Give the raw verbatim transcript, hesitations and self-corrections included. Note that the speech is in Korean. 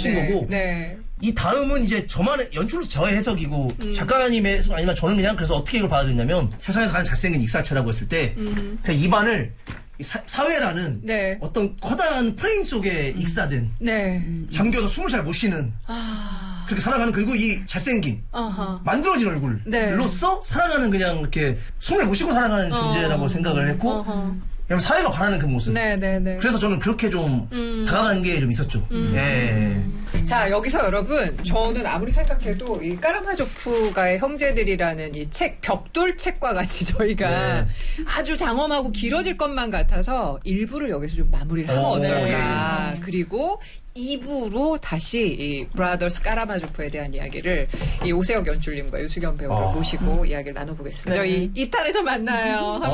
하신 네, 거고 네. 이 다음은 이제 저만의 연출로 저의 해석이고 음. 작가님의 해석 아니면 저는 그냥 그래서 어떻게 이걸 받아들였냐면 세상에서 가장 잘생긴 익사체라고 했을 때 음. 그 입안을 이 사, 사회라는 네. 어떤 커다란 프레임 속에 익사된 네. 잠겨서 숨을 잘 못 쉬는 아. 그렇게 살아가는 그리고 이 잘생긴 아하. 만들어진 네. 얼굴로서 살아가는 그냥 이렇게 숨을 못 쉬고 살아가는 존재라고 어. 생각을 했고 어허. 왜냐면 사회가 바라는 그 모습. 네네네. 그래서 저는 그렇게 좀 음. 다가가는 게 좀 있었죠. 예. 자, 여기서 여러분, 저는 아무리 생각해도 이 까라마조프가의 형제들이라는 이 책, 벽돌 책과 같이 저희가 네. 아주 장엄하고 길어질 것만 같아서 일 부를 여기서 좀 마무리를 하면 어, 어떨까. 네. 그리고 이 부로 다시 이 브라더스 까라마조프에 대한 이야기를 이 오세혁 연출님과 유수겸 배우를 어. 모시고 이야기를 나눠보겠습니다. 네. 저희 이 탄에서 만나요.